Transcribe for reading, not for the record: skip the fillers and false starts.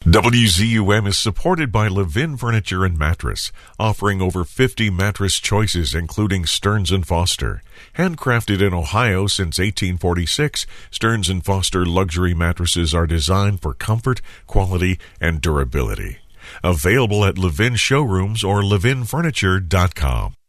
WZUM is supported by Levin Furniture and Mattress, offering over 50 mattress choices including Stearns & Foster. Handcrafted in Ohio since 1846, Stearns & Foster luxury mattresses are designed for comfort, quality, and durability. Available at Levin showrooms or levinfurniture.com.